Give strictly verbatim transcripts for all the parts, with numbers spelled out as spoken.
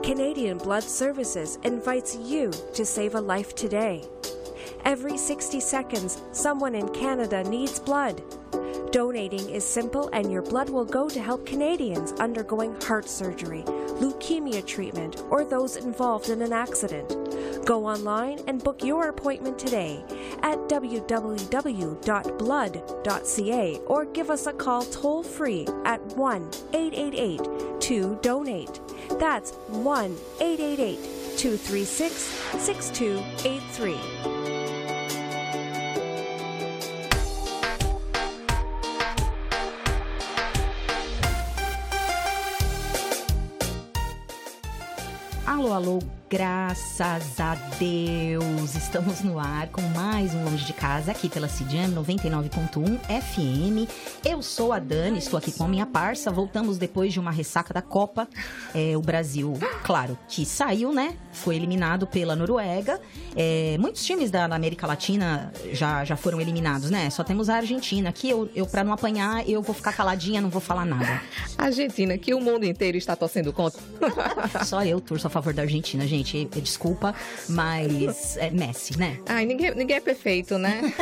Canadian Blood Services invites you to save a life today. Every sixty seconds, someone in Canada needs blood. Donating is simple and your blood will go to help Canadians undergoing heart surgery, leukemia treatment, or those involved in an accident. Go online and book your appointment today at w w w dot blood dot c a or give us a call toll-free at one eight eight eight two donate. That's one eight eight eight two three six six two eight three. Alô, alô, graças a Deus! Estamos no ar com mais um Longe de Casa, aqui pela C J A M noventa e nove ponto um F M. Eu sou a Dani, estou aqui com a minha parça. Voltamos depois de uma ressaca da Copa. É, o Brasil, claro, que saiu, né? Foi eliminado pela Noruega. É, muitos times da, da América Latina já, já foram eliminados, né? Só temos a Argentina. Aqui, eu, eu para não apanhar, eu vou ficar caladinha, não vou falar nada. Argentina, que o mundo inteiro está torcendo contra. Só eu torço a favor da Argentina, gente. Desculpa, mas é Messi, né? Ai, ninguém, ninguém é perfeito, né?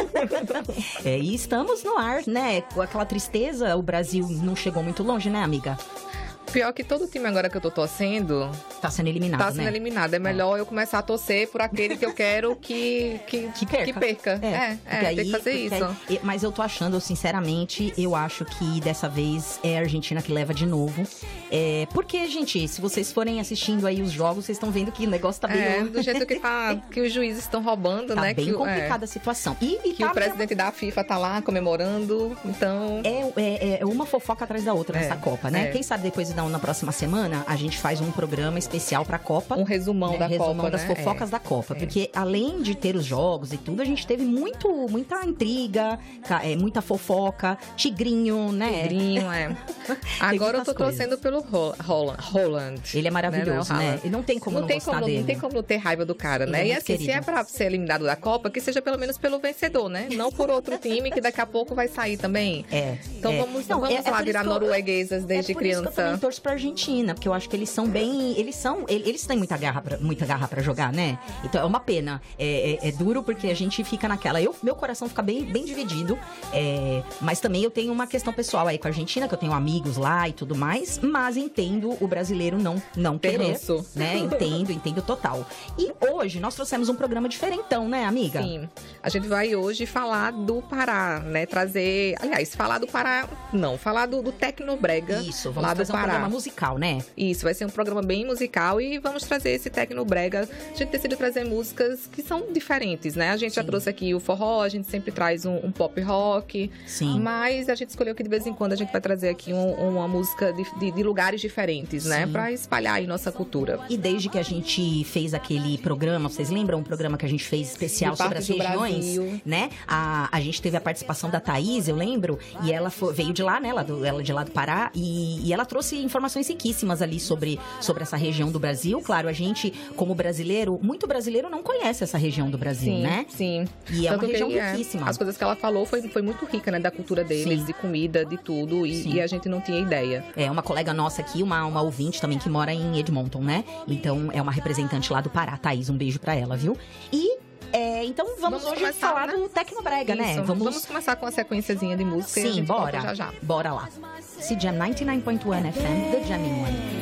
É, e estamos no ar, né? Com aquela tristeza, o Brasil não chegou muito longe, né, amiga? Pior que todo time agora que eu tô torcendo... Tá sendo eliminado, Tá sendo né? eliminado. É melhor é. eu começar a torcer por aquele que eu quero que, que, que perca. Que perca. É, é, é aí, tem que fazer isso. Aí, mas eu tô achando, sinceramente, eu acho que dessa vez é a Argentina que leva de novo. É, porque, gente, se vocês forem assistindo aí os jogos, vocês estão vendo que o negócio tá bem... É, do jeito que, tá, que os juízes estão roubando, tá né? bem que, complicada é, a situação. E, e que tá, o presidente da FIFA tá lá comemorando, então... É, é, é uma fofoca atrás da outra nessa é, Copa, né? É. Quem sabe depois, na, na próxima semana, a gente faz um programa especial pra Copa. Um resumão né? da resumão Copa, das né? fofocas é. da Copa. É. Porque além de ter os jogos e tudo, a gente teve muito, muita intriga, muita fofoca, tigrinho, né? Tigrinho, é. Agora eu tô coisas. torcendo pelo Holland. Holland Ele é maravilhoso, né? né? E não tem como não, não tem gostar como, dele. Não tem como não ter raiva do cara, Ele né? é E muito assim, querido. se é pra ser eliminado da Copa, que seja pelo menos pelo vencedor, né? Não por outro time que daqui a pouco vai sair também. É. Então é. vamos, não, vamos é, lá é virar eu, norueguesas desde é por criança. Isso que eu também torço pra Argentina, porque eu acho que eles são bem... Eles são... Eles têm muita garra pra, muita garra pra jogar, né? Então é uma pena. É, é, é duro porque a gente fica naquela... Eu, meu coração fica bem, bem dividido. É, mas também eu tenho uma questão pessoal aí com a Argentina, que eu tenho amigos lá e tudo mais. Mas entendo o brasileiro não, não querer. Isso. Né? Entendo, entendo total. E hoje nós trouxemos um programa diferentão, né, amiga? Sim. A gente vai hoje falar do Pará, né? Trazer... Aliás, falar do Pará... Não, falar do, do Tecnobrega. Isso, vamos lá fazer do um Pará. programa musical, né? Isso, vai ser um programa bem musical e vamos trazer esse Tecnobrega. A gente decidiu trazer músicas que são diferentes, né? A gente Sim. já trouxe aqui o forró, a gente sempre traz um, um pop rock. Sim. Mas a gente escolheu que de vez em quando a gente vai trazer aqui um, uma música de, de, de lugares diferentes, né? Sim. Pra espalhar aí nossa cultura. E desde que a gente fez aquele programa, vocês lembram um programa que a gente fez especial sobre as regiões? Brasil. Né? A, a gente teve a participação da Thaís, eu lembro, e ela foi, veio de lá, né? Ela, do, ela de lá do Pará, e, e ela trouxe informações riquíssimas ali sobre, sobre essa região do Brasil. Claro, a gente, como brasileiro, muito brasileiro não conhece essa região do Brasil, sim, né? Sim, E é Tanto uma região que, riquíssima. É, as coisas que ela falou foi, foi muito rica, né? Da cultura deles, sim. de comida, de tudo, e, e a gente não tinha ideia. É, uma colega nossa aqui, uma, uma ouvinte também que mora em Edmonton, né? Então, é uma representante lá do Pará, Thaís, um beijo pra ela, viu? E... É, então vamos, vamos hoje começar, falar né? do Tecnobrega, Isso. né? Vamos... vamos começar com a sequenciazinha de música. Sim, e a gente bora. volta já já. Bora lá. C J A M noventa e nove ponto um F M, The Jamming One.